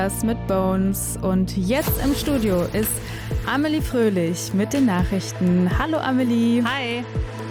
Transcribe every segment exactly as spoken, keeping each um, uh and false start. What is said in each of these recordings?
mit Bones. Und jetzt im Studio ist Amelie Fröhlich mit den Nachrichten. Hallo Amelie. Hi.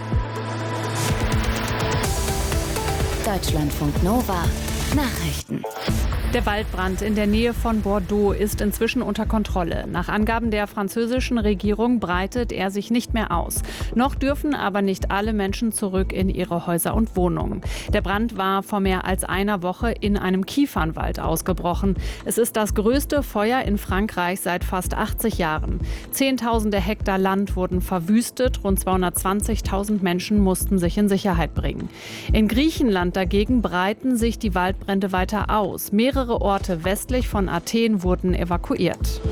Deutschlandfunk Nova Nachrichten. Der Waldbrand in der Nähe von Bordeaux ist inzwischen unter Kontrolle. Nach Angaben der französischen Regierung breitet er sich nicht mehr aus. Noch dürfen aber nicht alle Menschen zurück in ihre Häuser und Wohnungen. Der Brand war vor mehr als einer Woche in einem Kiefernwald ausgebrochen. Es ist das größte Feuer in Frankreich seit fast achtzig Jahren. Zehntausende Hektar Land wurden verwüstet, rund zweihundertzwanzigtausend Menschen mussten sich in Sicherheit bringen. In Griechenland dagegen breiten sich die Waldbrände weiter aus. Mehrere Mehrere Orte westlich von Athen wurden evakuiert.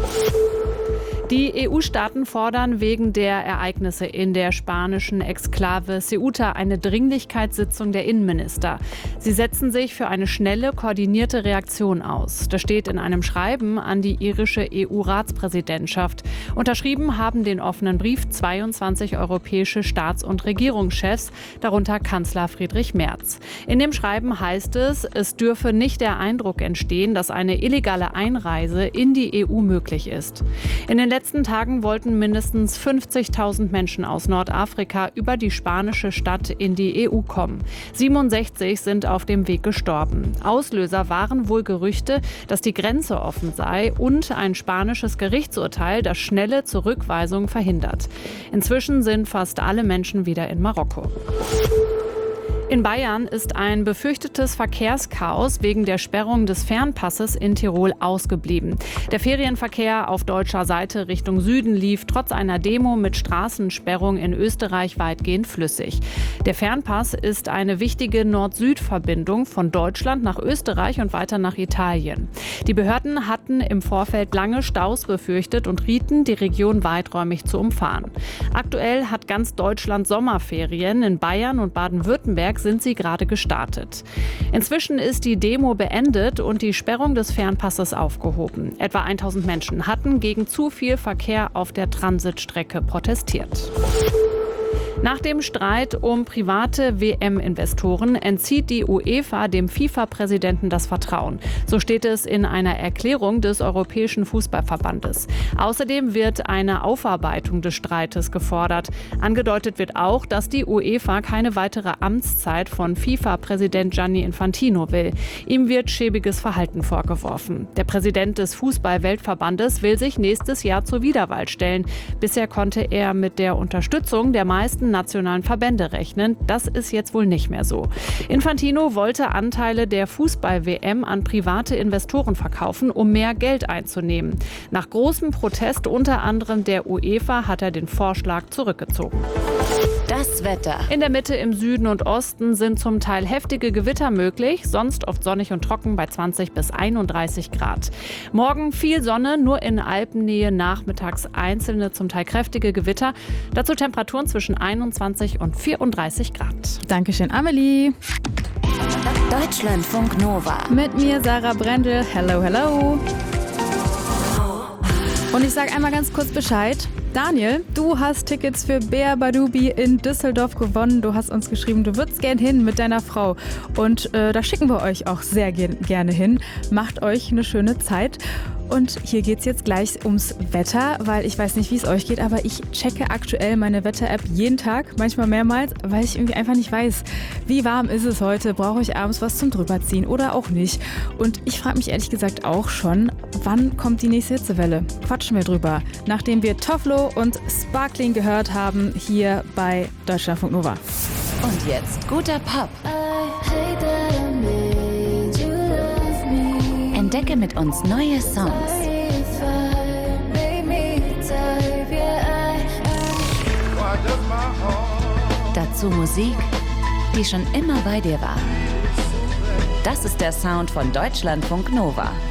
Die E U-Staaten fordern wegen der Ereignisse in der spanischen Exklave Ceuta eine Dringlichkeitssitzung der Innenminister. Sie setzen sich für eine schnelle, koordinierte Reaktion aus. Das steht in einem Schreiben an die irische E U-Ratspräsidentschaft. Unterschrieben haben den offenen Brief zweiundzwanzig europäische Staats- und Regierungschefs, darunter Kanzler Friedrich Merz. In dem Schreiben heißt es, es dürfe nicht der Eindruck entstehen, dass eine illegale Einreise in die E U möglich ist. In den In den letzten Tagen wollten mindestens fünfzigtausend Menschen aus Nordafrika über die spanische Stadt in die E U kommen. siebenundsechzig sind auf dem Weg gestorben. Auslöser waren wohl Gerüchte, dass die Grenze offen sei und ein spanisches Gerichtsurteil das schnelle Zurückweisung verhindert. Inzwischen sind fast alle Menschen wieder in Marokko. In Bayern ist ein befürchtetes Verkehrschaos wegen der Sperrung des Fernpasses in Tirol ausgeblieben. Der Ferienverkehr auf deutscher Seite Richtung Süden lief trotz einer Demo mit Straßensperrung in Österreich weitgehend flüssig. Der Fernpass ist eine wichtige Nord-Süd-Verbindung von Deutschland nach Österreich und weiter nach Italien. Die Behörden hatten im Vorfeld lange Staus befürchtet und rieten, die Region weiträumig zu umfahren. Aktuell hat ganz Deutschland Sommerferien. In Bayern und Baden-Württemberg sind sie gerade gestartet. Inzwischen ist die Demo beendet und die Sperrung des Fernpasses aufgehoben. Etwa tausend Menschen hatten gegen zu viel Verkehr auf der Transitstrecke protestiert. Nach dem Streit um private W M-Investoren entzieht die UEFA dem FIFA-Präsidenten das Vertrauen. So steht es in einer Erklärung des Europäischen Fußballverbandes. Außerdem wird eine Aufarbeitung des Streites gefordert. Angedeutet wird auch, dass die UEFA keine weitere Amtszeit von FIFA-Präsident Gianni Infantino will. Ihm wird schäbiges Verhalten vorgeworfen. Der Präsident des Fußball-Weltverbandes will sich nächstes Jahr zur Wiederwahl stellen. Bisher konnte er mit der Unterstützung der meisten nationalen Verbände rechnen. Das ist jetzt wohl nicht mehr so. Infantino wollte Anteile der Fußball-W M an private Investoren verkaufen, um mehr Geld einzunehmen. Nach großem Protest unter anderem der UEFA hat er den Vorschlag zurückgezogen. Das Wetter. In der Mitte, im Süden und Osten sind zum Teil heftige Gewitter möglich, sonst oft sonnig und trocken bei zwanzig bis einunddreißig Grad. Morgen viel Sonne, nur in Alpennähe nachmittags einzelne, zum Teil kräftige Gewitter. Dazu Temperaturen zwischen einundzwanzig und vierunddreißig Grad. Dankeschön, Amelie. Deutschlandfunk Nova. Mit mir Sarah Brendel. Hello, hello. Und ich sage einmal ganz kurz Bescheid. Daniel, du hast Tickets für Bär Badubi in Düsseldorf gewonnen. Du hast uns geschrieben, du würdest gern hin mit deiner Frau. Und äh, da schicken wir euch auch sehr ge- gerne hin. Macht euch eine schöne Zeit. Und hier geht es jetzt gleich ums Wetter, weil ich weiß nicht, wie es euch geht, aber ich checke aktuell meine Wetter-App jeden Tag, manchmal mehrmals, weil ich irgendwie einfach nicht weiß, wie warm ist es heute, brauche ich abends was zum Drüberziehen oder auch nicht. Und ich frage mich ehrlich gesagt auch schon, wann kommt die nächste Hitzewelle? Quatschen wir drüber, nachdem wir Toflo und Sparkling gehört haben, hier bei Deutschlandfunk Nova. Und jetzt guter Pop. Entdecke mit uns neue Songs. Dazu Musik, die schon immer bei dir war. Das ist der Sound von Deutschlandfunk Nova.